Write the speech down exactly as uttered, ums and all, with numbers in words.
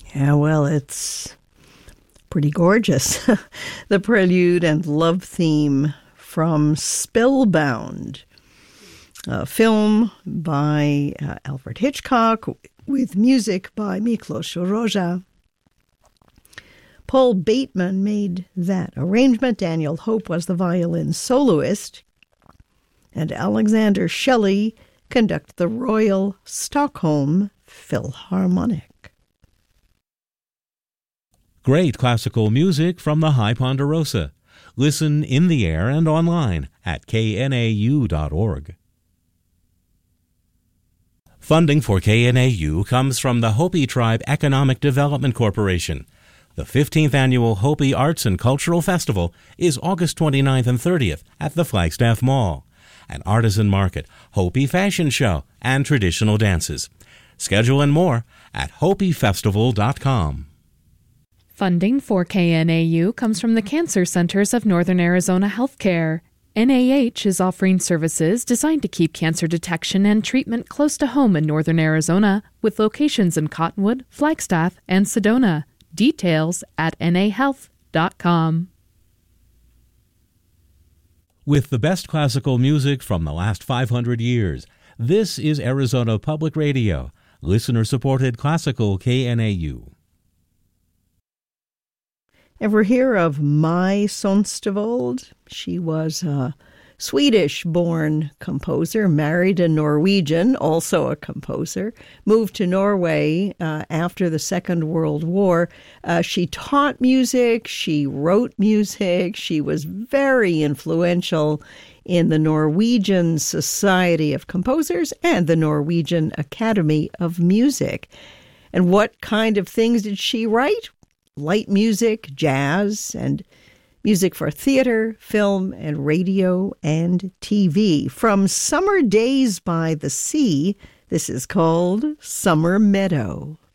Yeah, well, it's pretty gorgeous. The prelude and love theme from Spellbound, a film by uh, Alfred Hitchcock with music by Miklos Rozsa. Paul Bateman made that arrangement. Daniel Hope was the violin soloist. And Alexander Shelley conducted the Royal Stockholm Philharmonic. Great classical music from the High Ponderosa. Listen in the air and online at K N A U dot org. Funding for K N A U comes from the Hopi Tribe Economic Development Corporation. The fifteenth Annual Hopi Arts and Cultural Festival is August twenty-ninth and thirtieth at the Flagstaff Mall. An artisan market, Hopi fashion show, and traditional dances. Schedule and more at hopi festival dot com. Funding for K N A U comes from the Cancer Centers of Northern Arizona Healthcare. N A H is offering services designed to keep cancer detection and treatment close to home in Northern Arizona, with locations in Cottonwood, Flagstaff, and Sedona. Details at N A health dot com. With the best classical music from the last five hundred years, this is Arizona Public Radio, listener-supported classical K N A U. Ever hear of Mai Sonstavold? She was a Swedish-born composer, married a Norwegian, also a composer, moved to Norway uh, after the Second World War. Uh, she taught music, she wrote music, she was very influential in the Norwegian Society of Composers and the Norwegian Academy of Music. And what kind of things did she write? Light music, jazz, and music for theater, film, and radio and T V. From Summer Days by the Sea, this is called Summer Meadow.